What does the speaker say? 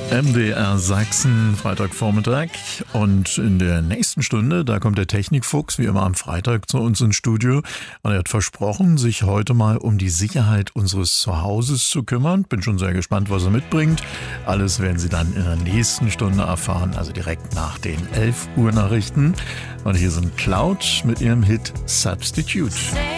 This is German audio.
MDR Sachsen, Freitagvormittag. Und in der nächsten Stunde, da kommt der Technikfuchs wie immer am Freitag zu uns ins Studio. Und er hat versprochen, sich heute mal um die Sicherheit unseres Zuhauses zu kümmern. Bin schon sehr gespannt, was er mitbringt. Alles werden Sie dann in der nächsten Stunde erfahren, also direkt nach den 11 Uhr Nachrichten. Und hier sind Cloud mit ihrem Hit Substitute.